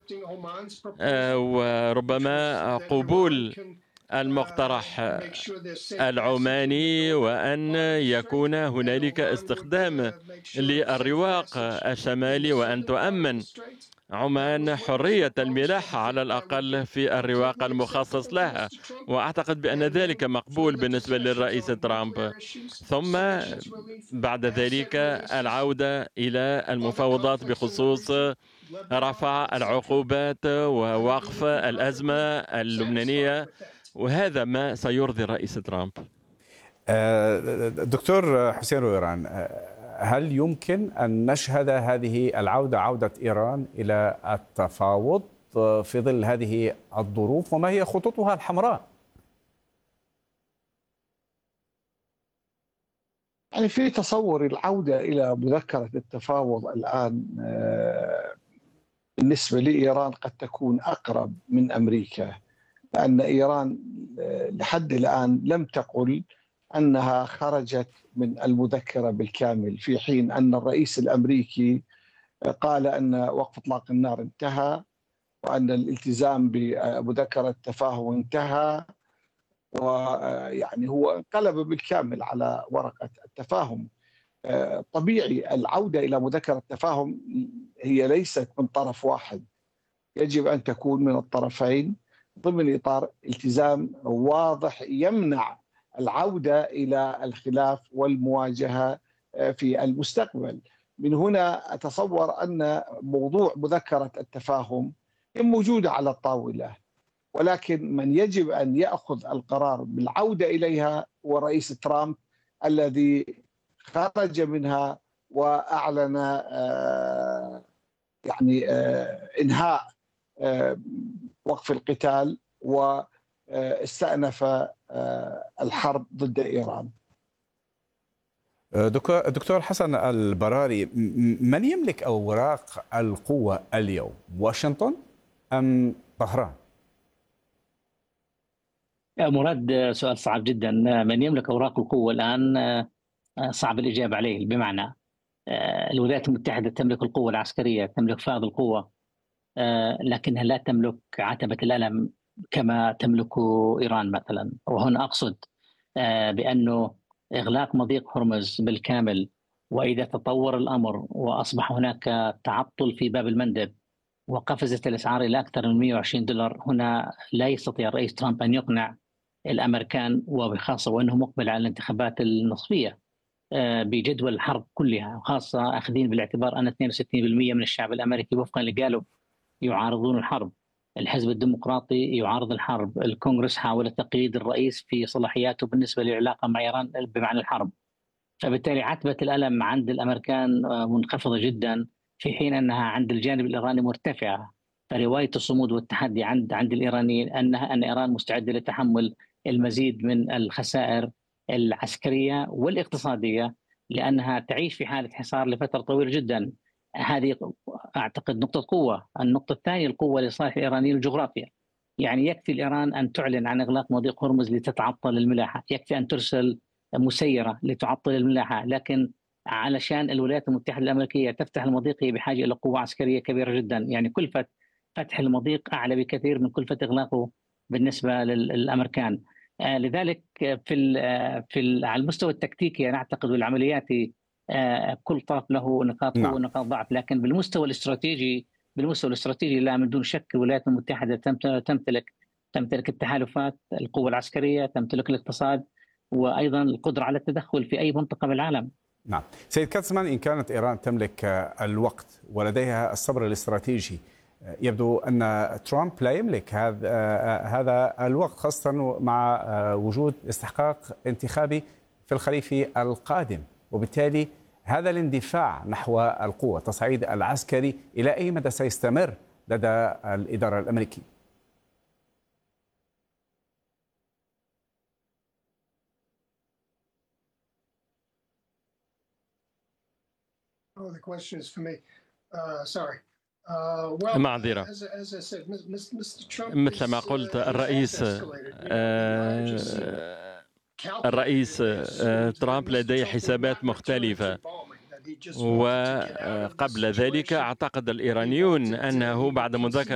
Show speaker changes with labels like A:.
A: وربما قبول المقترح العماني، وأن يكون هنالك استخدام للرواق الشمالي، وأن تؤمن عمان حرية الملاحة على الأقل في الرواق المخصص لها. وأعتقد بأن ذلك مقبول بالنسبة للرئيس ترامب. ثم بعد ذلك العودة إلى المفاوضات بخصوص رفع العقوبات ووقف الأزمة اللبنانية، وهذا ما سيرضي الرئيس ترامب.
B: دكتور حسين رويران، هل يمكن أن نشهد هذه العودة، عودة إيران إلى التفاوض في ظل هذه الظروف، وما هي خطوطها الحمراء؟
C: يعني في تصور العودة إلى مذكرة التفاوض الآن بالنسبة لإيران قد تكون أقرب من أمريكا، لأن إيران لحد الآن لم تقل أنها خرجت من المذكرة بالكامل، في حين أن الرئيس الأمريكي قال أن وقف إطلاق النار انتهى، وأن الالتزام بمذكرة التفاهم انتهى، ويعني هو انقلب بالكامل على ورقة التفاهم. طبيعي العودة إلى مذكرة التفاهم هي ليست من طرف واحد، يجب أن تكون من الطرفين ضمن إطار التزام واضح يمنع العودة إلى الخلاف والمواجهة في المستقبل. من هنا أتصور أن موضوع مذكرة التفاهم موجودة على الطاولة، ولكن من يجب أن يأخذ القرار بالعودة إليها هو رئيس ترامب الذي خرج منها وأعلن إنهاء وقف القتال واستأنف الحرب ضد إيران.
B: دكتور حسن البراري، من يملك أوراق القوة اليوم، واشنطن أم طهران؟
D: مراد، سؤال صعب جدا. من يملك أوراق القوة الآن صعب الإجابة عليه، بمعنى الولايات المتحدة تملك القوة العسكرية، تملك فائض القوة، لكنها لا تملك عتبة الألم كما تملك إيران مثلا. وهنا أقصد بأنه إغلاق مضيق هرمز بالكامل، وإذا تطور الأمر وأصبح هناك تعطل في باب المندب وقفزت الأسعار إلى أكثر من $120، هنا لا يستطيع الرئيس ترامب أن يقنع الأمريكان، وبخاصة وأنه مقبل على الانتخابات النصفية بجدول الحرب كلها، وخاصة أخذين بالاعتبار أن 62% من الشعب الأمريكي وفقا اللي قالوا يعارضون الحرب. الحزب الديمقراطي يعارض الحرب، الكونغرس حاول تقييد الرئيس في صلاحياته بالنسبة للعلاقة مع إيران بمعنى الحرب. فبالتالي عتبة الألم عند الأمريكان منخفضة جدا، في حين أنها عند الجانب الإيراني مرتفعة. فرواية الصمود والتحدي عند الإيرانيين أن إيران مستعدة لتحمل المزيد من الخسائر العسكرية والاقتصادية، لأنها تعيش في حالة حصار لفترة طويلة جدا. هذه أعتقد نقطة قوة. النقطة الثانية القوة لصالح الإيرانيين الجغرافيا، يعني يكفي الإيران أن تعلن عن إغلاق مضيق هرمز لتتعطل الملاحة، يكفي أن ترسل مسيرة لتعطل الملاحة، لكن علشان الولايات المتحدة الأمريكية تفتح المضيق هي بحاجة إلى قوة عسكرية كبيرة جدا. يعني كلفة فتح المضيق أعلى بكثير من كلفة إغلاقه بالنسبة للأمريكان. لذلك على المستوى التكتيكي أنا أعتقد والعملياتي كل طرف له نقاط قوة ونقاط ضعف، لكن بالمستوى الاستراتيجي لا، من دون شك الولايات المتحدة تمتلك التحالفات، القوة العسكرية، تمتلك الاقتصاد، وأيضا القدرة على التدخل في أي منطقة بالعالم.
B: نعم سيد كاتسمان، إن كانت إيران تملك الوقت ولديها الصبر الاستراتيجي، يبدو أن ترامب لا يملك هذا الوقت، خاصة مع وجود استحقاق انتخابي في الخريف القادم، وبالتالي هذا الاندفاع نحو القوة، التصعيد العسكري، إلى أي مدى سيستمر لدى الإدارة الأمريكية؟
A: معذرة. مثل ما قلت، الرئيس ترامب لديه حسابات مختلفة، وقبل ذلك اعتقد الإيرانيون أنه بعد مذاكرة